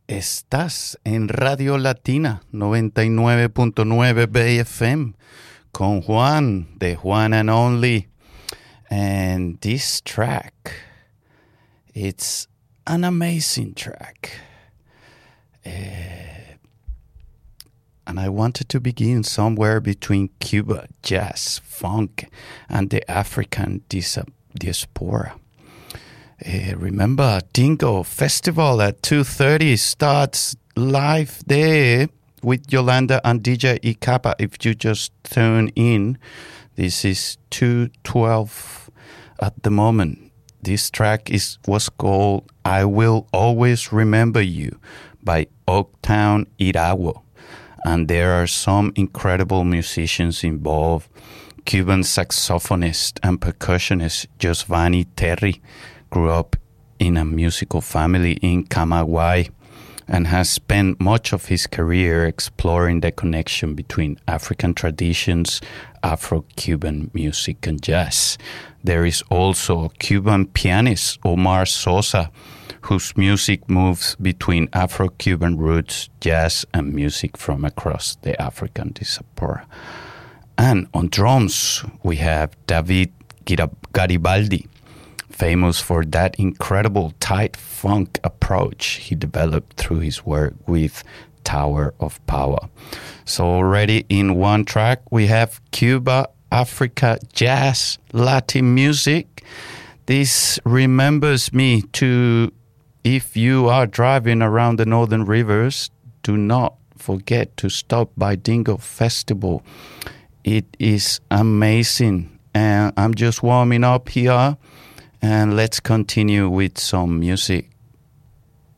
Estás en Radio Latina 99.9 BFM con Juan, the Juan and Only. And this track, it's an amazing track. And I wanted to begin somewhere between Cuba, jazz, funk, and the African diaspora. Remember, Dingo Festival at 2:30 starts live there with Yolanda and DJ Ikapa. If you just tune in, this is 2:12 at the moment. This track was called I Will Always Remember You by Oaktown Irawo. And there are some incredible musicians involved. Cuban saxophonist and percussionist Josvani Terry grew up in a musical family in Camagüey and has spent much of his career exploring the connection between African traditions, Afro-Cuban music, and jazz. There is also a Cuban pianist, Omar Sosa, whose music moves between Afro-Cuban roots, jazz, and music from across the African diaspora. And on drums, we have David Garibaldi, famous for that incredible tight funk approach he developed through his work with Tower of Power. So already in one track, we have Cuba, Africa, jazz, Latin music. This remembers me to, if you are driving around the Northern Rivers, do not forget to stop by Dingo Festival. It is amazing. And I'm just warming up here. And let's continue with some music